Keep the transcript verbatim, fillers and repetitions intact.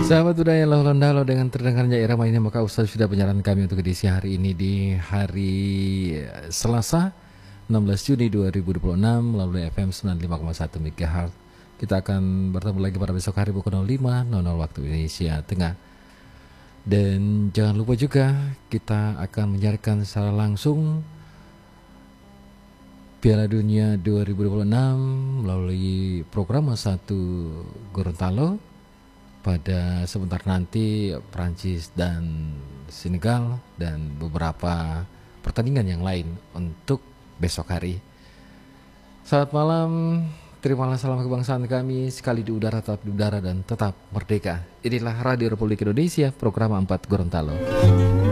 Sahabat budaya Lohondalo, dengan terdengarnya irama ini maka Ustaz sudah penyiaran kami untuk edisi hari ini di hari Selasa enam belas Juni dua ribu dua puluh enam melalui F M sembilan puluh lima koma satu MHz. Kita akan bertemu lagi pada besok hari pukul lima nol nol waktu Indonesia Tengah. Dan jangan lupa juga kita akan menyiarkan secara langsung Piala Dunia dua ribu dua puluh enam melalui program satu Gorontalo. Pada sebentar nanti Prancis dan Senegal dan beberapa pertandingan yang lain untuk besok hari. Selamat malam, terimalah salam kebangsaan kami, sekali di udara tetap di udara dan tetap merdeka. Inilah Radio Republik Indonesia, program empat Gorontalo.